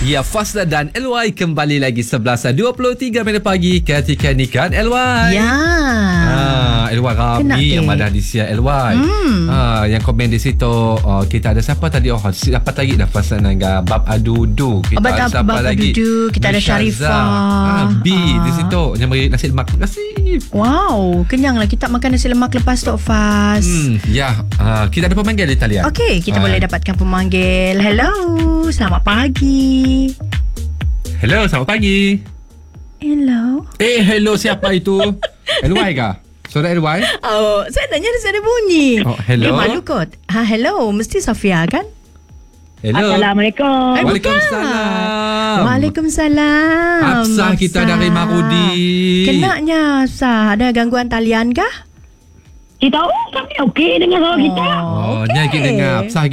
Ya, Fasla dan LY kembali lagi 11.23 minit pagi ketika nikahan LY. Ya. LY Rami yang madah di siar LY. Yang komen di situ, kita ada siapa tadi? Dapat lagi dah pasal dengan bab adu-du. Kita ada siapa lagi? Kita ada Sharifah. B di situ yang beri nasi lemak. Terima kasih. Wow, kenyanglah kita makan nasi lemak lepas tu, Fas. Kita ada pemanggil di talian. Okey, kita boleh dapatkan pemanggil. Hello, selamat pagi. Hello, selamat pagi. Hello. Hello, siapa itu? LY kah? Suara LY? Oh, saya tanya ada bunyi. Hello. Malu kot. Hello, mesti Safia kan? Hello. Assalamualaikum. Waalaikumsalam. Waalaikumsalam. Absah kita dari Marudi. Kenaknya Absah, ada gangguan talian kah? Kita kami okey dengan suara kita. Ni kita dengar Absah